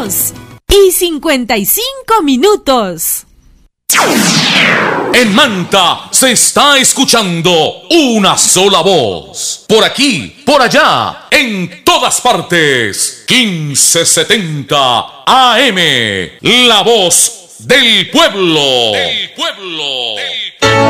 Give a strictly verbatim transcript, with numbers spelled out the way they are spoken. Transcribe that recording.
dos y cincuenta y cinco minutos. En Manta se está escuchando una sola voz. Por aquí, por allá, en todas partes. quince setenta A M. La voz del pueblo. Del pueblo. Del